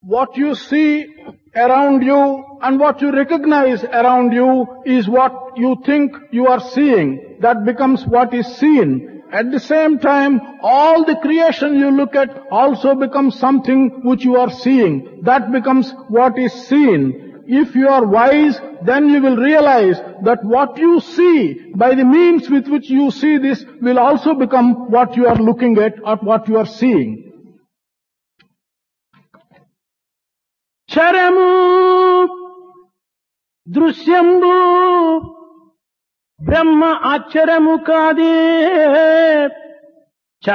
What you see around you and what you recognize around you is what you think you are seeing. That becomes what is seen. At the same time, all the creation you look at also becomes something which you are seeing. That becomes what is seen. If you are wise, then you will realize that what you see by the means with which you see this will also become what you are looking at or what you are seeing. క్షరము దృశ్యంబు బ్రహ్మ అక్షరము కాదే